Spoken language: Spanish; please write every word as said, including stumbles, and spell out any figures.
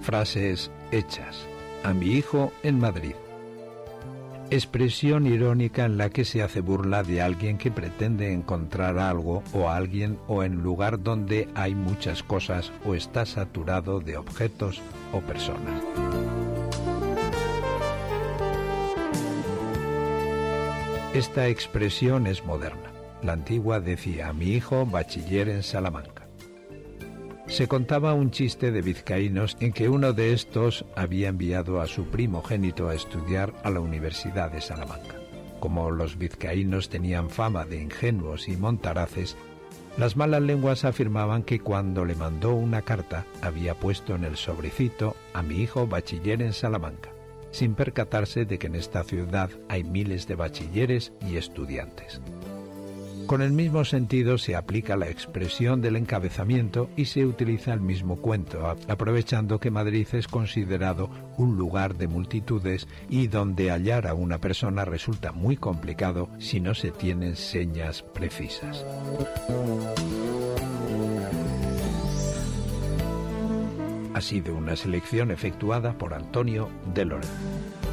frases hechas. A mi hijo en Madrid. Expresión irónica en la que se hace burla de alguien que pretende encontrar algo o a alguien o en lugar donde hay muchas cosas o está saturado de objetos o personas. Esta expresión es moderna. La antigua decía: a mi hijo bachiller en Salamanca. Se contaba un chiste de vizcaínos en que uno de estos había enviado a su primogénito a estudiar a la Universidad de Salamanca. Como los vizcaínos tenían fama de ingenuos y montaraces, las malas lenguas afirmaban que cuando le mandó una carta había puesto en el sobrecito: a mi hijo bachiller en Salamanca, sin percatarse de que en esta ciudad hay miles de bachilleres y estudiantes. Con el mismo sentido se aplica la expresión del encabezamiento y se utiliza el mismo cuento, aprovechando que Madrid es considerado un lugar de multitudes y donde hallar a una persona resulta muy complicado si no se tienen señas precisas. Ha sido una selección efectuada por Antonio de Lorenzo.